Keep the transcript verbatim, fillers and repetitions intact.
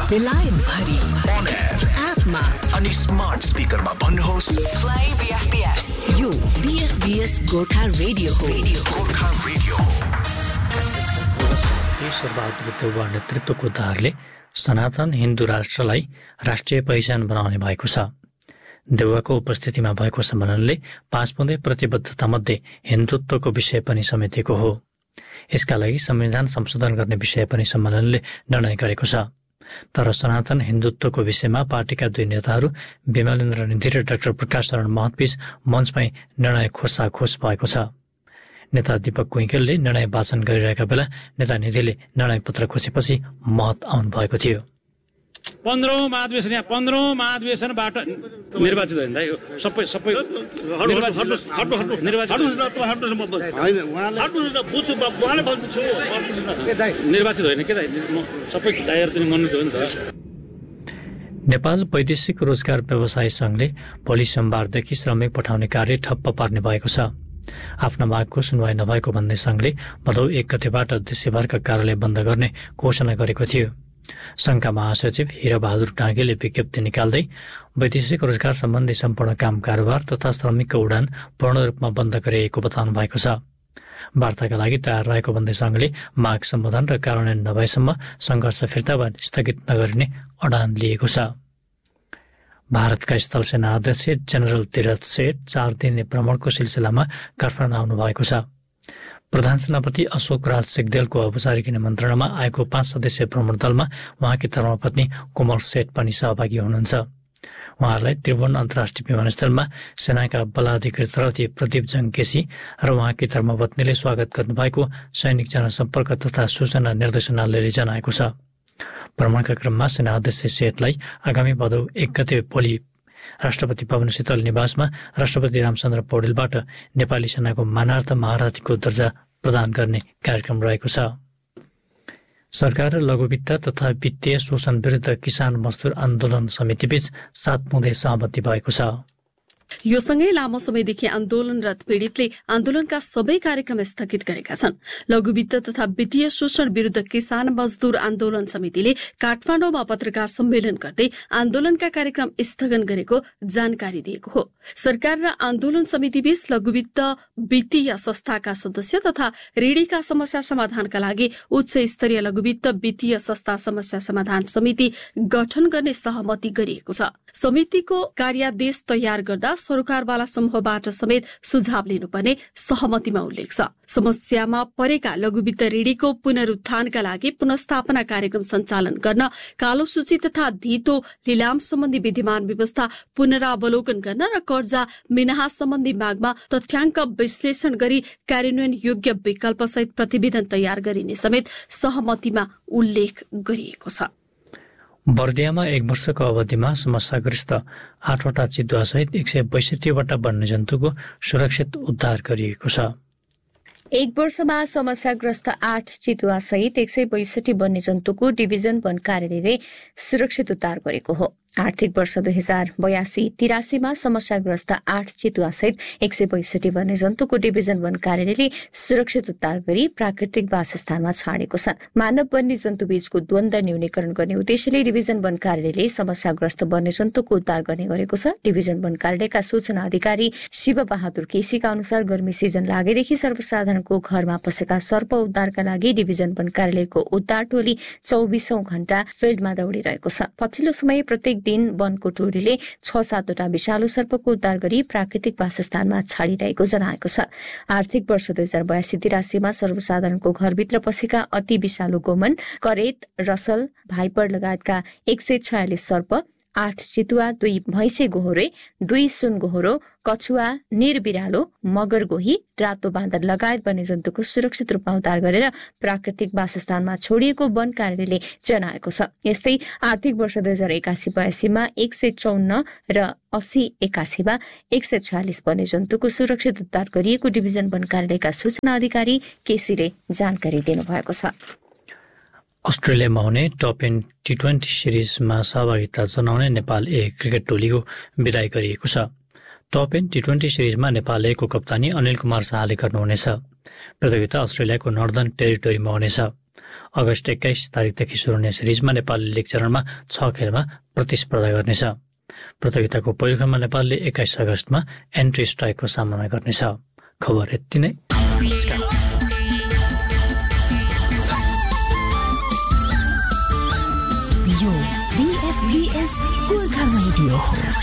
बेलायत भरि on air एपमा अनि स्मार्ट स्पिकरमा भन्नुहोस् प्ले बीएफपीएस। यो बीएफपीएस गोर्खा रेडियो हो। गोर्खा रेडियो हो। शेरबहादुर देउवा नेतृत्वको धारले सनातन हिन्दू राष्ट्रलाई राष्ट्रिय पहिचान बनाउने भएको छ। देउवाको उपस्थितिमा भएको सम्मेलनले पाँच बुँदे प्रतिबद्धतामध्ये हिन्दुत्वको विषय पनि समेटेको हो। यसका लागि संविधान संशोधन गर्ने विषय पनि सम्मेलनले निर्णय गरेको छ। तर सनातन हिन्दुत्वको विषयमा पार्टीका दुई नेताहरू विमलेन्द्र निधि र डाक्टर प्रकाश शरण महतबीच मञ्चमै निर्णय खोसाखोस भएको छ। नेता दीपक कुइकेलले निर्णय वाचन गरिरहेका बेला नेता निधिले निर्णय पत्र खोसेपछि महत आउनु भएको थियो। पन्ध्रौं महाधिवेशन यहाँ पन्ध्रौं महाधिवेशनबाट निर्वाचित होइन दाइ, सबै सबै निर्वाचित होइन के दाइ, सबै दाइहरू चाहिँ मनोनित हो नि त। नेपाल वैदेशिक रोजगार व्यवसाय संघले भोलि सोमबारदेखि श्रमिक पठाउने कार्य ठप्प पार्ने भएको छ। आफ्ना मागको सुनवाई नभएको भन्दै संघले भदौ एक गतेबाट देशभरका कार्यालय बन्द गर्ने घोषणा गरेको थियो। संघका महासचिव हिराबहादुर डाँगेले विज्ञप्ति निकाल्दै वैदेशिक रोजगार सम्बन्धी सम्पूर्ण काम कारोबार तथा श्रमिकको उडान पूर्ण रूपमा बन्द गरिएको बताउनु भएको छ। वार्ताका लागि तयार रहेको भन्दै संघले माग सम्बोधन र कार्यान्वयन नभएसम्म सङ्घर्ष फिर्ता वा स्थगित नगरिने अडान लिएको छ। भारतका स्थल सेना अध्यक्ष जनरल तीरथ सेठ चार दिने भ्रमणको सिलसिलामा काठमाडौँ आउनु भएको छ। प्रधान सेनापति अशोक राज सिग्देलको औपचारिक निमन्त्रणामा आएको पाँच सदस्यीय भ्रमण दलमा उहाँकी धर्मपत्नी कोमल सेठ पनि सहभागी हुनुहुन्छ। उहाँहरूलाई त्रिभुवन अन्तर्राष्ट्रिय विमानस्थलमा सेनाका बलाधिकृत रथी प्रदीप जङ केसी र उहाँकी धर्मपत्नीले स्वागत गर्नुभएको सैनिक जनसम्पर्क तथा सूचना निर्देशनालयले जनाएको छ। भ्रमणका क्रममा सेना अध्यक्ष सेठलाई आगामी भदौ एक गते भोलि राष्ट्रपति भवन शीतल निवासमा राष्ट्रपति रामचन्द्र पौडेलबाट नेपाली सेनाको मानार्थ महारथीको दर्जा प्रदान गर्ने कार्यक्रम रहेको छ। सरकार र लघुवित्त तथा वित्तीय शोषण विरुद्ध किसान मजदुर आन्दोलन समितिबीच सात बुँदे सहमति भएको छ। यो सँगै लामो समयदेखि आन्दोलनरत पीडितले आन्दोलनका सबै कार्यक्रम स्थगित गरेका छन्। लघुवित्त तथा वित्तीय शोषण विरुद्ध किसान मजदुर आन्दोलन समितिले काठमाडौँमा पत्रकार सम्मेलन गर्दै आन्दोलनका कार्यक्रम स्थगन गरेको जानकारी दिएको हो। सरकार र आन्दोलन समितिबीच लघुवित्त वित्तीय संस्थाका सदस्य तथा ऋणीका समस्या समाधानका लागि उच्च स्तरीय लघुवित्त वित्तीय संस्था समस्या समाधान समिति गठन गर्ने सहमति गरिएको छ। समितिको कार्यादेश तयार गर्दा सरकारवाला समूहबाट समेत सुझाव लिनुपर्ने सहमतिमा उल्लेख छ। समस्यामा परेका लघुवित्त ऋणीको पुनरुत्थानका लागि पुनस्थापना कार्यक्रम सञ्चालन गर्न, कालो सूची तथा धितो लिलाम सम्बन्धी विद्यमान व्यवस्था पुनरावलोकन गर्न र कर्जा मिनाहा सम्बन्धी मागमा तथ्याङ्क विश्लेषण गरी कार्यान्वयन योग्य विकल्पसहित प्रतिवेदन तयार गरिने समेत सहमतिमा उल्लेख गरिएको छ। बर्दियामा एक वर्षको अवधिमा समस्याग्रस्त आठवटा चितुवासहित एक सय बैसठीवटा वन्यजन्तुको सुरक्षित उद्धार गरिएको छ। एक वर्षमा समस्याग्रस्त आठ चितुवा सहित एक सय बैसठी वन्यजन्तुको डिभिजन वन कार्यालयले सुरक्षित उद्धार गरेको हो। आर्थिक वर्ष दुई हजार बयासी तिरासीमा समस्याग्रस्त आठ चितुवा सहित एक सय बैसठी वन्यजन्तुको डिभिजन वन कार्यालयले सुरक्षित उद्धार गरी प्राकृतिक वासस्थानमा छाडेको छ। मानव वन्यजन्तु बीचको द्वन्द्व न्यूनीकरण गर्ने उद्देश्यले डिभिजन वन कार्यालयले समस्याग्रस्त वन्यजन्तुको उद्धार गर्ने गरेको छ। डिभिजन वन कार्यालयका सूचना अधिकारी शिव बहादुर केसीका अनुसार गर्मी सिजन लागेदेखि सर्वसाधारणको घरमा पसेका सर्प उद्धारका लागि डिभिजन वन कार्यालयको उद्धार टोली चौबिसौं घण्टा फिल्डमा दौडिरहेको छ। पछिल्लो समय प्रत्येक दिन वनको टोलीले छ सातवटा विषालु सर्पको उद्धार गरी प्राकृतिक वासस्थानमा छाडिरहेको जनाएको छ। आर्थिक वर्ष दुई हजार बयासी तिरासीमा सर्वसाधारणको घरभित्र पसेका अति विषालु गोमन, करेत, रसल, भाइपर लगायतका एक सय छयालिस सर्प, आठ चितुवा, दुई भैँसे गोहोरे, दुई सुन गोहोरो, कछुवा, निर बिरालो, मगर गोही, रातो बाँदर लगायत वन्यजन्तुको सुरक्षित रूपमा उद्धार गरेर प्राकृतिक वासस्थानमा छोडिएको वन कार्यालयले जनाएको छ। यस्तै आर्थिक वर्ष दुई हजार एकासी बयासीमा एक सय चौन्न र अस्सी एकासीमा एक सय छयालिस वन्यजन्तुको सुरक्षित उद्धार गरिएको डिभिजन वन कार्यालयका सूचना अधिकारी केसीले जानकारी दिनुभएको छ। अस्ट्रेलियामा हुने टप एन टी ट्वेन्टी सिरिजमा सहभागिता जनाउने नेपाल ए क्रिकेट टोलीको विदाई गरिएको छ। Top an T twenty सिरिजमा Nepal ए को कप्तानी अनिल कुमार शाहले गर्नुहुनेछ। प्रतियोगिता अस्ट्रेलियाको नर्दर्न टेरिटोरीमा हुनेछ। अगस्त एक्काइस तारिकदेखि सुरु हुने सिरिजमा नेपालले लिग चरणमा छ खेलमा प्रतिस्पर्धा गर्नेछ। प्रतियोगिताको पहिलो क्रममा नेपालले एक्काइस अगस्तमा एन्ट्री स्ट्राइकको सामना गर्नेछ। खबर यति नै। यो बीएफबीएस गोर्खा रेडियो हो।